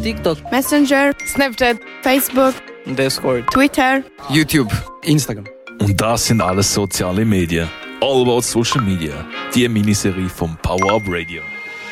TikTok, Messenger, Snapchat, Facebook, Discord, Twitter, YouTube, Instagram. Und das sind alles soziale Medien. All about Social Media. Die Miniserie vom Power Up Radio.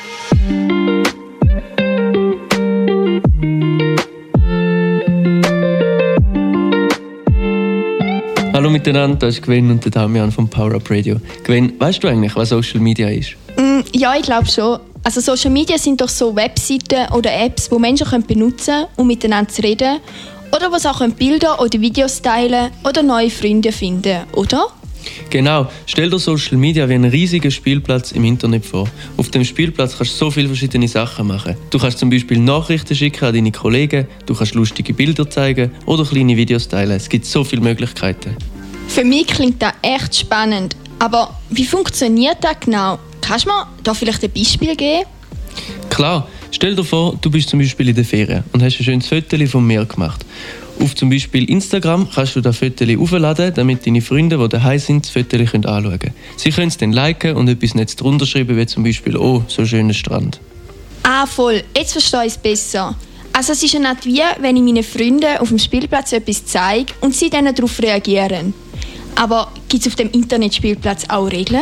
Hallo miteinander, das ist Gwen und der Damian vom Power Up Radio. Gwen, weißt du eigentlich, was Social Media ist? Ja, ich glaube schon. Also Social Media sind doch so Webseiten oder Apps, die Menschen benutzen können, um miteinander zu reden. Oder was auch Bilder oder Videos teilen oder neue Freunde finden, oder? Genau, stell dir Social Media wie einen riesigen Spielplatz im Internet vor. Auf dem Spielplatz kannst du so viele verschiedene Sachen machen. Du kannst zum Beispiel Nachrichten schicken an deine Kollegen, du kannst lustige Bilder zeigen oder kleine Videos teilen. Es gibt so viele Möglichkeiten. Für mich klingt das echt spannend. Aber wie funktioniert das genau? Kannst du mir da vielleicht ein Beispiel geben? Klar, stell dir vor, du bist zum Beispiel in der Ferien und hast ein schönes Foto vom Meer gemacht. Auf zum Beispiel Instagram kannst du das Foto aufladen, damit deine Freunde, die daheim sind, das Foto anschauen können. Sie können es dann liken und etwas Nettes drunter schreiben, wie zum Beispiel «Oh, so schöner Strand». Ah, voll. Jetzt verstehe ich es besser. Also es ist ja nicht wie, wenn ich meinen Freunden auf dem Spielplatz etwas zeige und sie dann darauf reagieren. Aber gibt es auf dem Internetspielplatz auch Regeln?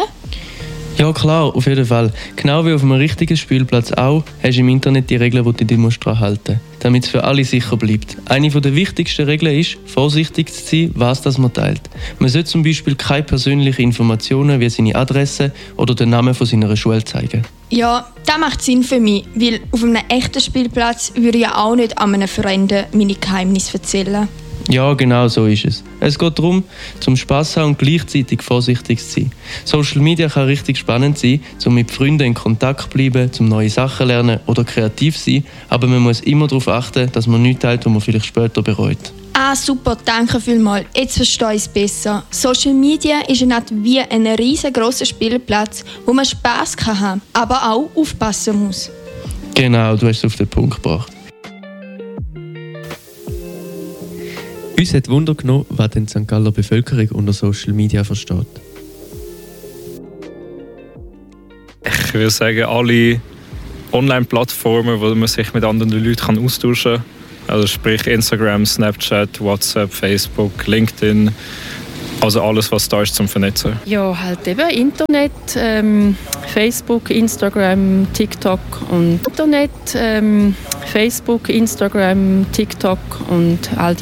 Ja klar, auf jeden Fall. Genau wie auf einem richtigen Spielplatz auch, hast du im Internet die Regeln, die du dich daran halten musst, damit es für alle sicher bleibt. Eine der wichtigsten Regeln ist, vorsichtig zu sein, was das man teilt. Man sollte zum Beispiel keine persönlichen Informationen wie seine Adresse oder den Namen von seiner Schule zeigen. Ja, das macht Sinn für mich, weil auf einem echten Spielplatz würde ich ja auch nicht an einem Fremden meine Geheimnisse erzählen. Ja, genau so ist es. Es geht darum, zum Spass haben und gleichzeitig vorsichtig zu sein. Social Media kann richtig spannend sein, um mit Freunden in Kontakt zu bleiben, um neue Sachen zu lernen oder kreativ zu sein, aber man muss immer darauf achten, dass man nichts teilt, was man vielleicht später bereut. Ah, super, danke vielmals. Jetzt verstehe ich es besser. Social Media ist ja nicht wie ein riesengroßer Spielplatz, wo man Spass haben kann, aber auch aufpassen muss. Genau, du hast es auf den Punkt gebracht. Uns hat Wunder genommen, was die St. Galler Bevölkerung unter Social Media versteht. Ich würde sagen, alle Online-Plattformen, wo man sich mit anderen Leuten austauschen kann. Also sprich Instagram, Snapchat, WhatsApp, Facebook, LinkedIn. Also alles, was da ist zum Vernetzen. Ja, halt eben Internet, Facebook, Instagram, TikTok und Internet, Facebook, Instagram, TikTok und all